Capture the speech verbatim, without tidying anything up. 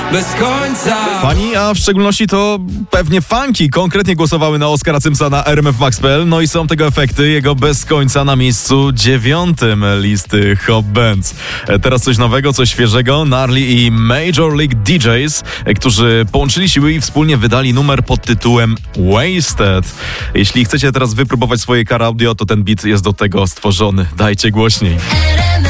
bez końca. Pani, a w szczególności to pewnie fanki konkretnie głosowały na Oskara Symsa na R M F Max kropka p l, no i są tego efekty, jego bez końca na miejscu dziewiątym listy Hot Bands. Teraz coś nowego, coś świeżego. Gnarly i Major League D Js, którzy połączyli siły i wspólnie wydali numer pod tytułem Wasted. Jeśli chcecie teraz wypróbować swoje car audio, to ten beat jest do tego stworzony. Dajcie głośniej.